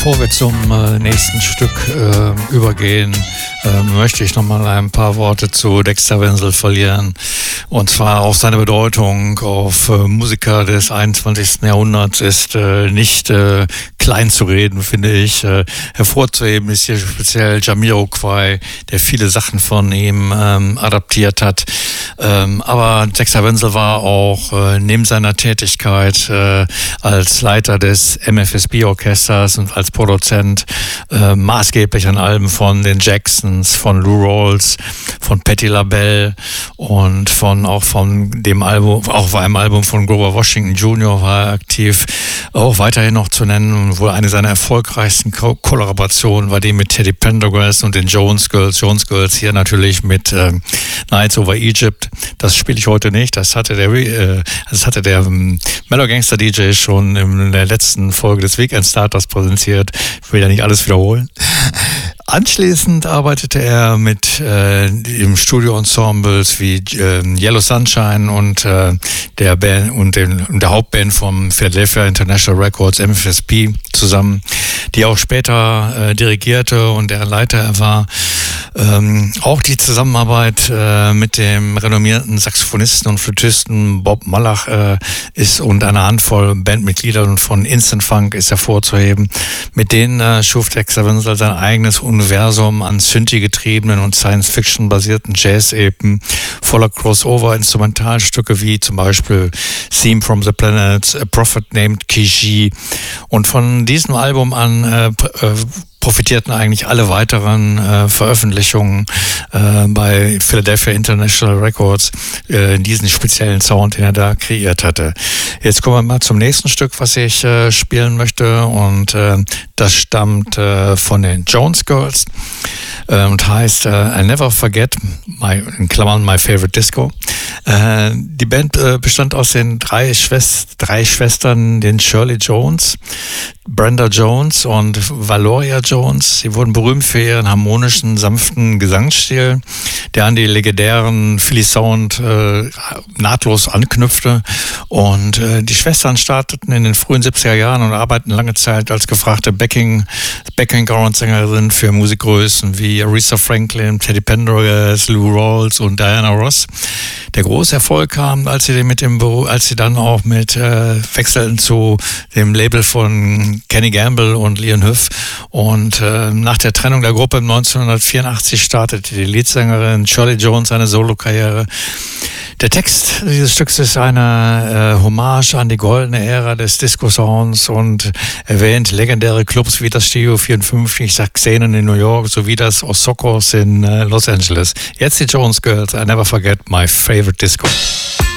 Bevor wir zum nächsten Stück übergehen, möchte ich nochmal ein paar Worte zu Dexter Wenzel verlieren. Und zwar auf seine Bedeutung auf Musiker des 21. Jahrhunderts ist nicht klein zu reden, finde ich. Hervorzuheben ist hier speziell Jamiroquai, der viele Sachen von ihm adaptiert hat. Aber Dexter Wenzel war auch neben seiner Tätigkeit als Leiter des MFSB-Orchesters und als Produzent maßgeblich an Alben von den Jacksons, von Lou Rawls, von Patti LaBelle und auch von dem Album, auch bei einem Album von Grover Washington Jr. war er aktiv, auch weiterhin noch zu nennen. Wohl eine seiner erfolgreichsten Kollaborationen war die mit Teddy Pendergrass und den Jones Girls. Jones Girls hier natürlich mit Nights Over Egypt. Das spiele ich heute nicht. Das hatte der Mellow Gangster DJ schon in der letzten Folge des Weekend Starters präsentiert. Ich will ja nicht alles wiederholen. Anschließend arbeitete er mit im Studio-Ensembles wie Yellow Sunshine und der Band und der Hauptband vom Philadelphia International Records, MFSB, zusammen, die auch später dirigierte und der Leiter war. Auch die Zusammenarbeit mit dem renommierten Saxophonisten und Flötisten Bob Malach ist und einer Handvoll Bandmitgliedern von Instant Funk ist hervorzuheben. Mit denen schuf Dexter Wenzel sein eigenes Universum an Synthie-getriebenen und Science-Fiction-basierten Jazz-Epen voller Crossover-Instrumentalstücke wie zum Beispiel Theme from the Planets, A Prophet Named Kiji. Und von diesem Album an profitierten eigentlich alle weiteren Veröffentlichungen bei Philadelphia International Records diesen speziellen Sound, den er da kreiert hatte. Jetzt kommen wir mal zum nächsten Stück, was ich spielen möchte, und das stammt von den Jones Girls und heißt I'll Never Forget, in Klammern My Favorite Disco. Die Band bestand aus den drei Schwestern, den Shirley Jones, Brenda Jones und Valoria Jones. Sie wurden berühmt für ihren harmonischen, sanften Gesangsstil, der an die legendären Philly Sound nahtlos anknüpfte. Und die Schwestern starteten in den frühen 70er Jahren und arbeiteten lange Zeit als gefragte Backing-Ground-Sängerin für Musikgrößen wie Aretha Franklin, Teddy Pendergrass, Lou Rawls und Diana Ross. Der große Erfolg kam, als sie dann auch wechselten zu dem Label von Kenny Gamble und Leon Huff. Und nach der Trennung der Gruppe 1984 startete die Leadsängerin Shirley Jones eine Solokarriere. Der Text dieses Stücks ist eine Hommage an die goldene Ära des Disco-Sounds und erwähnt legendäre Clubs wie das Studio 54, Szenen in New York sowie das Osokos in Los Angeles. Jetzt die Jones Girls, I Never Forget My Favorite Disco.